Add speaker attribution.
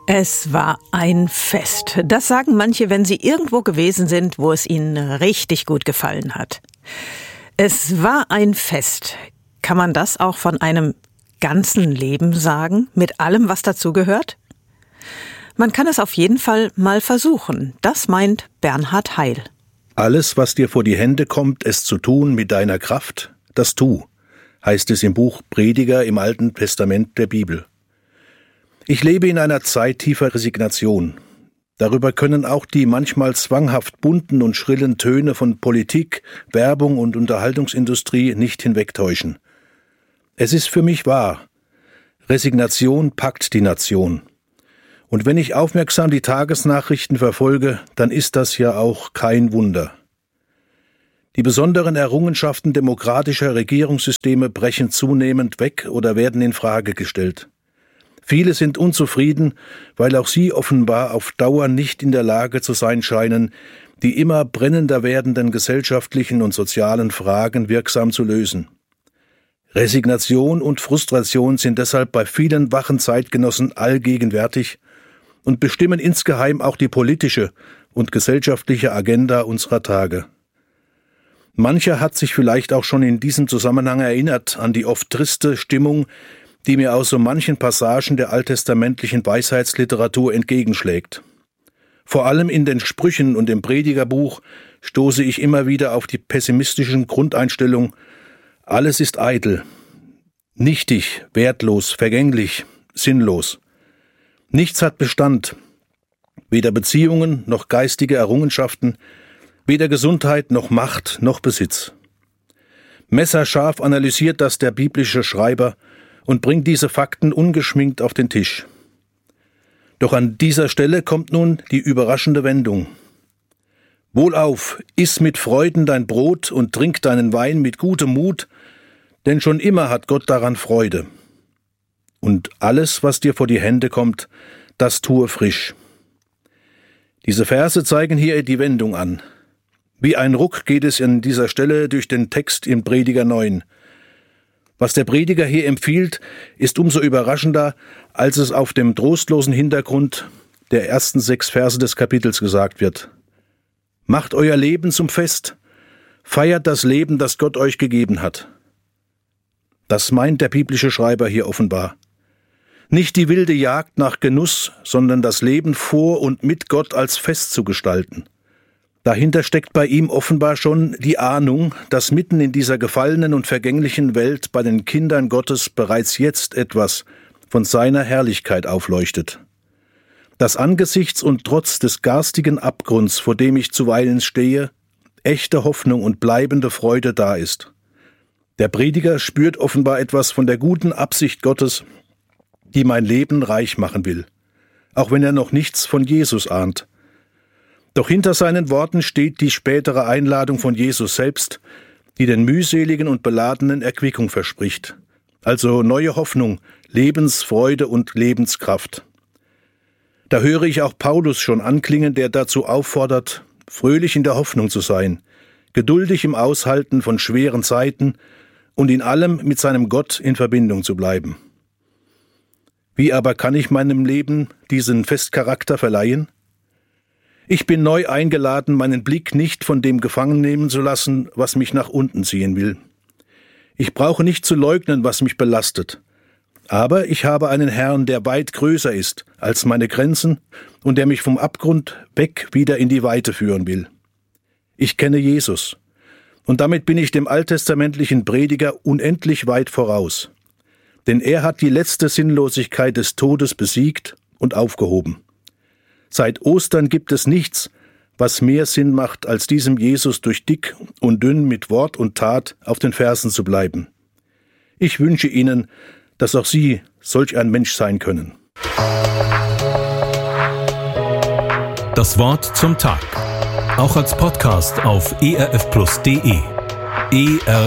Speaker 1: Es war ein Fest. Das sagen manche, wenn sie irgendwo gewesen sind, wo es ihnen richtig gut gefallen hat. Es war ein Fest. Kann man das auch von einem ganzen Leben sagen, mit allem, was dazugehört? Man kann es auf jeden Fall mal versuchen. Das meint Bernhard Heil.
Speaker 2: Alles, was dir vor die Hände kommt, es zu tun mit deiner Kraft, das tu, heißt es im Buch Prediger im Alten Testament der Bibel. Ich lebe in einer Zeit tiefer Resignation. Darüber können auch die manchmal zwanghaft bunten und schrillen Töne von Politik, Werbung und Unterhaltungsindustrie nicht hinwegtäuschen. Es ist für mich wahr. Resignation packt die Nation. Und wenn ich aufmerksam die Tagesnachrichten verfolge, dann ist das ja auch kein Wunder. Die besonderen Errungenschaften demokratischer Regierungssysteme brechen zunehmend weg oder werden in Frage gestellt. Viele sind unzufrieden, weil auch sie offenbar auf Dauer nicht in der Lage zu sein scheinen, die immer brennender werdenden gesellschaftlichen und sozialen Fragen wirksam zu lösen. Resignation und Frustration sind deshalb bei vielen wachen Zeitgenossen allgegenwärtig und bestimmen insgeheim auch die politische und gesellschaftliche Agenda unserer Tage. Mancher hat sich vielleicht auch schon in diesem Zusammenhang erinnert an die oft triste Stimmung, die mir aus so manchen Passagen der alttestamentlichen Weisheitsliteratur entgegenschlägt. Vor allem in den Sprüchen und im Predigerbuch stoße ich immer wieder auf die pessimistische Grundeinstellung: Alles ist eitel, nichtig, wertlos, vergänglich, sinnlos. Nichts hat Bestand, weder Beziehungen noch geistige Errungenschaften, weder Gesundheit noch Macht noch Besitz. Messerscharf analysiert das der biblische Schreiber und bringt diese Fakten ungeschminkt auf den Tisch. Doch an dieser Stelle kommt nun die überraschende Wendung. Wohlauf, iss mit Freuden dein Brot und trink deinen Wein mit gutem Mut, denn schon immer hat Gott daran Freude. Und alles, was dir vor die Hände kommt, das tue frisch. Diese Verse zeigen hier die Wendung an. Wie ein Ruck geht es an dieser Stelle durch den Text im Prediger 9. Was der Prediger hier empfiehlt, ist umso überraschender, als es auf dem trostlosen Hintergrund der ersten 6 Verse des Kapitels gesagt wird. Macht euer Leben zum Fest, feiert das Leben, das Gott euch gegeben hat. Das meint der biblische Schreiber hier offenbar. Nicht die wilde Jagd nach Genuss, sondern das Leben vor und mit Gott als Fest zu gestalten. Dahinter steckt bei ihm offenbar schon die Ahnung, dass mitten in dieser gefallenen und vergänglichen Welt bei den Kindern Gottes bereits jetzt etwas von seiner Herrlichkeit aufleuchtet. Dass angesichts und trotz des garstigen Abgrunds, vor dem ich zuweilen stehe, echte Hoffnung und bleibende Freude da ist. Der Prediger spürt offenbar etwas von der guten Absicht Gottes, die mein Leben reich machen will, auch wenn er noch nichts von Jesus ahnt. Doch hinter seinen Worten steht die spätere Einladung von Jesus selbst, die den mühseligen und Beladenen Erquickung verspricht. Also neue Hoffnung, Lebensfreude und Lebenskraft. Da höre ich auch Paulus schon anklingen, der dazu auffordert, fröhlich in der Hoffnung zu sein, geduldig im Aushalten von schweren Zeiten und in allem mit seinem Gott in Verbindung zu bleiben. Wie aber kann ich meinem Leben diesen Festcharakter verleihen? Ich bin neu eingeladen, meinen Blick nicht von dem gefangen nehmen zu lassen, was mich nach unten ziehen will. Ich brauche nicht zu leugnen, was mich belastet. Aber ich habe einen Herrn, der weit größer ist als meine Grenzen und der mich vom Abgrund weg wieder in die Weite führen will. Ich kenne Jesus. Und damit bin ich dem alttestamentlichen Prediger unendlich weit voraus. Denn er hat die letzte Sinnlosigkeit des Todes besiegt und aufgehoben. Seit Ostern gibt es nichts, was mehr Sinn macht, als diesem Jesus durch dick und dünn mit Wort und Tat auf den Fersen zu bleiben. Ich wünsche Ihnen, dass auch Sie solch ein Mensch sein können.
Speaker 3: Das Wort zum Tag. Auch als Podcast auf erfplus.de.